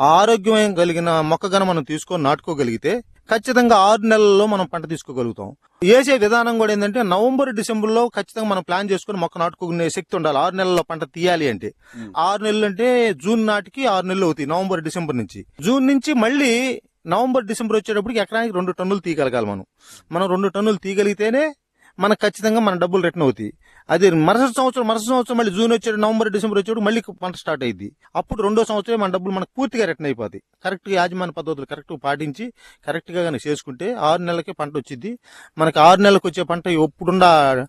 ఆరోగ్యం కలిగిన మొక్కగాన మనం తీసుకొని నాటుకోగలిగితే ఖచ్చితంగా 6 నెలల్లో మనం పంట తీసుకోగలుగుతాం. వేసే విధానం కూడా ఏంటంటే నవంబర్ డిసెంబర్ లో ఖచ్చితంగా మనం ప్లాన్ చేసుకుని మొక్క నాటుకునే శక్తి ఉండాలి. 6 నెలల్లో పంట తీయాలి అంటే 6 నెలలు అంటే జూన్ నాటికి 6 నెలలు అవుతాయి. నవంబర్ డిసెంబర్ నుంచి జూన్ నుంచి మళ్ళీ నవంబర్ డిసెంబర్ వచ్చేటప్పటికి ఎకరానికి 2 టన్నులు తీయగలగాలి. మనం 2 టన్నులు తీయగలిగితేనే మనకు ఖచ్చితంగా మన డబ్బులు రిటర్న్ అవుతాయి. అది మరుసటి సంవత్సరం మళ్ళీ జూన్ వచ్చాడు, నవంబర్ డిసెంబర్ వచ్చాడు, మళ్ళీ పంట స్టార్ట్ అయ్యింది. అప్పుడు రెండో సంవత్సరం మన డబ్బులు మనకు పూర్తిగా రిటర్న్ అయిపోతాయి. కరెక్ట్ యాజమాన్య పద్ధతులు కరెక్ట్ పాటించి కరెక్ట్ గా కనుక చేసుకుంటే 6 నెలలకి పంట వచ్చింది. మనకి 6 నెలలకు వచ్చే పంట ఇప్పుడున్న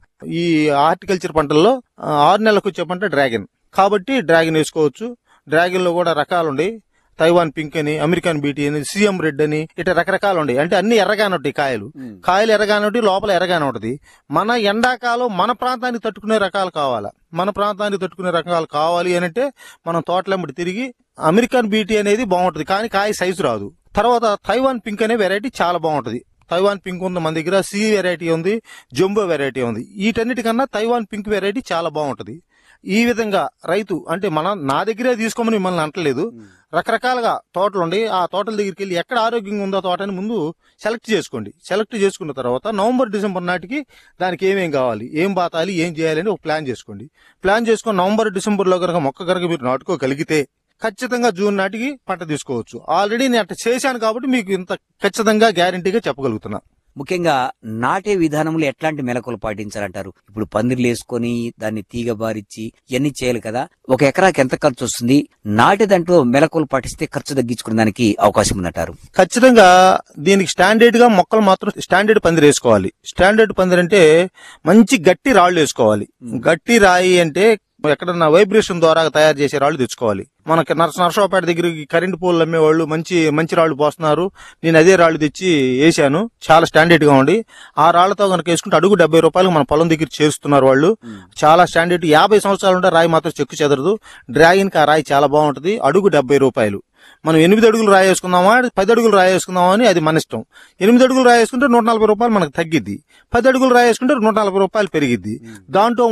ఈ హార్టికల్చర్ పంటల్లో 6 నెలలకు వచ్చే పంట డ్రాగన్. కాబట్టి డ్రాగన్ వేసుకోవచ్చు. డ్రాగన్ లో కూడా రకాలు ఉన్నాయి. తైవాన్ పింక్ అని, అమెరికన్ బీటీ అని, సిఎం రెడ్ అని, ఇట్లా రకరకాలు ఉన్నాయి. అంటే అన్ని ఎర్రగానే ఉంటాయి. కాయలు ఎర్రగానే ఉంటాయి, లోపల ఎర్రగానే ఉంటది. మన ఎండాకాలం మన ప్రాంతానికి తట్టుకునే రకాలు కావాలా. మన ప్రాంతానికి తట్టుకునే రకాలు కావాలి అని అంటే మనం తోటలెంబడి తిరిగి అమెరికన్ బీటీ అనేది బాగుంటది, కానీ కాయ సైజు రాదు. తర్వాత తైవాన్ పింక్ అనే వెరైటీ చాలా బాగుంటది. తైవాన్ పింక్ ఉంది మన దగ్గర, సి వెరైటీ ఉంది, జంబో వెరైటీ ఉంది. వీటన్నిటికన్నా తైవాన్ పింక్ వెరైటీ చాలా బాగుంటది. ఈ విధంగా రైతు అంటే నా దగ్గరే తీసుకోమని మిమ్మల్ని అంటలేదు. రకరకాలుగా తోటలు ఉండి ఆ తోటల దగ్గరికి వెళ్ళి ఎక్కడ ఆరోగ్యంగా ఉందో తోటని ముందు సెలెక్ట్ చేసుకోండి. సెలెక్ట్ చేసుకున్న తర్వాత నవంబర్ డిసెంబర్ నాటికి దానికి ఏమేం కావాలి, ఏం బాతాలి, ఏం చేయాలని ఒక ప్లాన్ చేసుకోండి. ప్లాన్ చేసుకుని నవంబర్ డిసెంబర్ లో కనుక మొక్క కనుక మీరు నాటుకోగలిగితే ఖచ్చితంగా జూన్ నాటికి పంట తీసుకోవచ్చు. ఆల్రెడీ నేను అట్లా చేశాను కాబట్టి మీకు ఇంత ఖచ్చితంగా గ్యారంటీగా చెప్పగలుగుతున్నా. ముఖ్యంగా నాటే విధానంలో ఎట్లాంటి మెలకువలు పాటించాలంటారు? ఇప్పుడు పందిర్లు వేసుకొని దాన్ని తీగ బారిచ్చి ఇవన్నీ చేయాలి కదా. ఒక ఎకరాకి ఎంత ఖర్చు వస్తుంది? నాటే దాంట్లో మెలకువలు పాటిస్తే ఖర్చు తగ్గించుకునే దానికి అవకాశం ఉందంటారు? ఖచ్చితంగా దీనికి స్టాండర్డ్ గా మొక్కలు మాత్రం స్టాండర్డ్ పందిరి వేసుకోవాలి. స్టాండర్డ్ పందిరి అంటే మంచి గట్టి రాళ్లు వేసుకోవాలి. గట్టి రాయి అంటే ఎక్కడన్నా వైబ్రేషన్ ద్వారా తయారు చేసే రాళ్లు తెచ్చుకోవాలి. మనకి నరసరావుపేట దగ్గర కరెంట్ పోల్ అమ్మేవాళ్ళు మంచి రాళ్లు పోస్తున్నారు. నేను అదే రాళ్లు తెచ్చి వేసాను. చాలా స్టాండర్డ్ గా ఉండి ఆ రాళ్లతో కనుక వేసుకుంటే అడుగు 70 రూపాయలు మన పొలం దగ్గర చేస్తున్నారు వాళ్ళు. చాలా స్టాండర్డ్. 50 సంవత్సరాలు ఉంటే రాయి మాత్రం చెక్కు చెదరదు. డ్రాగన్ కి ఆ రాయి చాలా బాగుంటది. అడుగు 70 రూపాయలు. మనం 8 అడుగులు రాయి వేసుకుందామా, 10 అడుగులు రాయి వేసుకుందామా అని అది మన ఇష్టం. 8 అడుగులు రాయి వేసుకుంటే 140 రూపాయలు మనకు తగ్గిద్ది. 10 అడుగులు రాయి వేసుకుంటే 140 రూపాయలు పెరిగిద్ది. దాంట్లో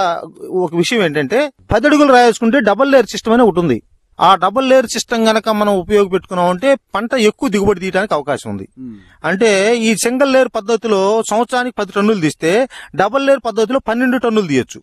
ఒక విషయం ఏంటంటే 10 అడుగులు రాయి వేసుకుంటే డబుల్ లేయర్ సిస్టమ్ అని ఒకటి ఉంది. ఆ డబుల్ లేయర్ సిస్టమ్ గనక మనం ఉపయోగపెట్టుకున్నామంటే పంట ఎక్కువ దిగుబడి తీయడానికి అవకాశం ఉంది. అంటే ఈ సింగిల్ లేయర్ పద్ధతిలో సంవత్సరానికి 10 టన్నులు తీస్తే డబుల్ లేయర్ పద్ధతిలో 12 టన్నులు తీయొచ్చు.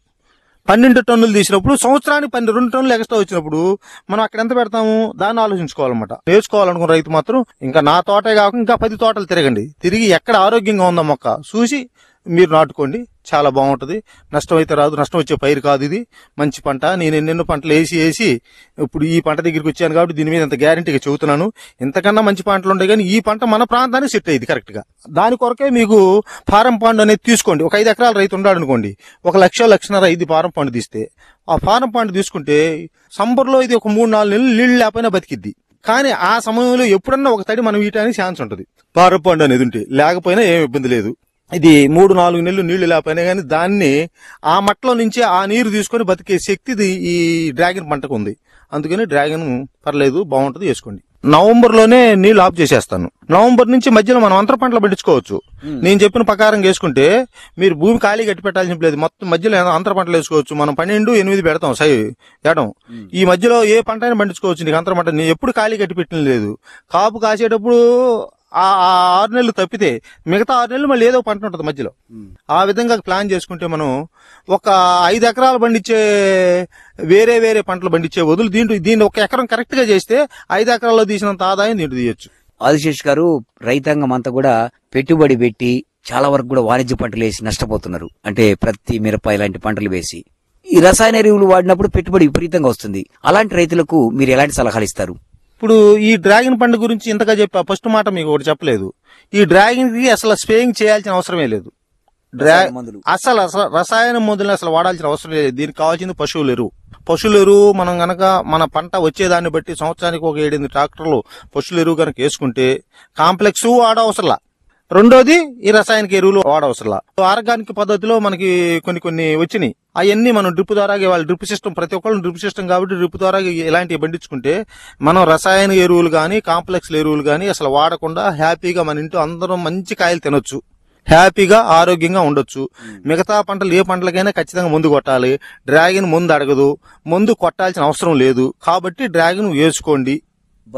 12 టన్నులు తీసినప్పుడు సంవత్సరానికి 2 టన్నులు ఎక్స్ట్రా వచ్చినప్పుడు మనం అక్కడ ఎంత పెడతాము దాన్ని ఆలోచించుకోవాలన్నమాట. నేర్చుకోవాలనుకున్న రైతు మాత్రం ఇంకా నా తోటే కాకుండా ఇంకా 10 తోటలు తిరిగి ఎక్కడ ఆరోగ్యంగా ఉందో మొక్క చూసి మీరు నాటుకోండి. చాలా బాగుంటది. నష్టం అయితే రాదు. నష్టం వచ్చే పైరు కాదు. ఇది మంచి పంట. నేను ఎన్నెన్నో పంటలు వేసి ఇప్పుడు ఈ పంట దగ్గరికి వచ్చాను కాబట్టి దీని మీద ఇంత గ్యారంటీగా చెబుతున్నాను. ఇంతకన్నా మంచి పంటలు ఉంటాయి కానీ ఈ పంట మన ప్రాంతానికి సెట్ అయ్యింది కరెక్ట్ గా. దాని కొరకే మీకు ఫారం పండు అనేది తీసుకోండి. ఒక 5 ఎకరాల రైతు ఉన్నాడు అనుకోండి, 1,00,000 ఇది ఫారం పండు తీస్తే ఆ ఫారం పండు తీసుకుంటే సంబర్లో ఇది ఒక 3-4 నెలలు నీళ్లు లేకపోయినా బతికిద్ది. కానీ ఆ సమయంలో ఎప్పుడన్నా ఒక తడి మనం వీయటానికి ఛాన్స్ ఉంటుంది. ఫారం పండు అనేది ఉంటే లేకపోయినా ఏం ఇబ్బంది లేదు. ఇది 3-4 నెలలు నీళ్లు లేకపోయినా కానీ దాన్ని ఆ మట్లో నుంచి ఆ నీరు తీసుకొని బతికే శక్తి ఈ డ్రాగన్ పంటకు ఉంది. అందుకని డ్రాగన్ పర్లేదు, బాగుంటది, వేసుకోండి. నవంబర్ లోనే నీళ్లు ఆఫ్ చేసేస్తాను. నవంబర్ నుంచి మధ్యలో మనం అంతర పంటలు పండించుకోవచ్చు. నేను చెప్పిన ప్రకారం వేసుకుంటే మీరు భూమి ఖాళీ కట్టి పెట్టాల్సిన లేదు. మొత్తం మధ్యలో అంతర పంటలు వేసుకోవచ్చు. మనం 12-8 పెడతాం ఏడం. ఈ మధ్యలో ఏ పంట అయినా పండించుకోవచ్చు. నీకు అంతర పంట నేను ఎప్పుడు ఖాళీ కట్టి పెట్టిన లేదు. కాపు కాసేటప్పుడు ఆ 6 నెలలు తప్పితే మిగతా 6 నెలలు మళ్ళీ ఏదో పంట ఉంటుంది మధ్యలో. ఆ విధంగా ప్లాన్ చేసుకుంటే మనం ఒక 5 ఎకరాలు పండించే వేరే పంటలు పండించే వదులు దీన్ని ఒక ఎకరం కరెక్ట్ గా చేస్తే 5 ఎకరాల్లో తీసినంత ఆదాయం దీంట్లో తీయొచ్చు. ఆదిశేష్ గారు, రైతాంగం అంతా కూడా పెట్టుబడి పెట్టి చాలా వరకు కూడా వాణిజ్య పంటలు వేసి నష్టపోతున్నారు. అంటే ప్రతి మిరప ఇలాంటి పంటలు వేసి ఈ రసాయన ఎరువులు వాడినప్పుడు పెట్టుబడి విపరీతంగా వస్తుంది. అలాంటి రైతులకు మీరు ఎలాంటి సలహాలు ఇస్తారు? ఇప్పుడు ఈ డ్రాగన్ పండు గురించి ఇంతగా చెప్పా. ఫస్ట్ మాట మీకు ఒకటి చెప్పలేదు. ఈ డ్రాగన్ కి అసలు స్ప్రేయింగ్ చేయాల్సిన అవసరమే లేదు. అసలు రసాయన మందులు అసలు వాడాల్సిన అవసరం లేదు. దీనికి కావాల్సింది పశువుల ఎరువు. మనం గనక మన పంట వచ్చేదాన్ని బట్టి సంవత్సరానికి ఒక 7-8 ట్రాక్టర్లు పశువుల ఎరువు కనుక వేసుకుంటే కాంప్లెక్స్ వాడవసరలా. రెండోది ఈ రసాయనిక ఎరువులు వాడవసరలా. ఆర్గానిక్ పద్ధతిలో మనకి కొన్ని వచ్చినాయి. అవన్నీ మనం డ్రిప్ ద్వారా వాళ్ళ డ్రిప్ సిస్టమ్, ప్రతి ఒక్కళ్ళు డ్రిప్ సిస్టమ్ కాబట్టి డ్రిప్ ద్వారా ఇలాంటివి పండించుకుంటే మనం రసాయన ఎరువులు గాని కాంప్లెక్స్ ఎరువులు గాని అసలు వాడకుండా హ్యాపీగా మన ఇంట్లో అందరం మంచి కాయలు తినొచ్చు, హ్యాపీగా ఆరోగ్యంగా ఉండొచ్చు. మిగతా పంటలు ఏ పంటలకైనా ఖచ్చితంగా ముందు కొట్టాలి. డ్రాగన్ ముందు అడగదు, ముందు కొట్టాల్సిన అవసరం లేదు. కాబట్టి డ్రాగన్ వేసుకోండి.